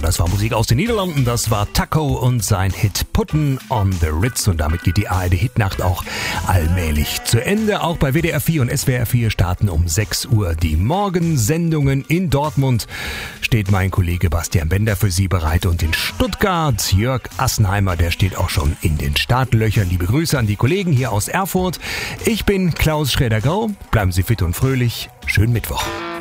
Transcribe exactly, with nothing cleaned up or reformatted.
das war Musik aus den Niederlanden. Das war Taco und sein Hit Putten on the Ritz. Und damit geht die A R D-Hitnacht auch allmählich zu Ende. Auch bei W D R vier und S W R vier starten um sechs Uhr die Morgensendungen. In Dortmund steht mein Kollege Bastian Bender für Sie bereit. Und in Stuttgart Jörg Assenheimer, der steht auch schon in den Startlöchern. Liebe Grüße an die Kollegen hier aus Erfurt. Ich bin Klaus Schrader-Grau. Bleiben Sie fit und fröhlich. Schönen Mittwoch.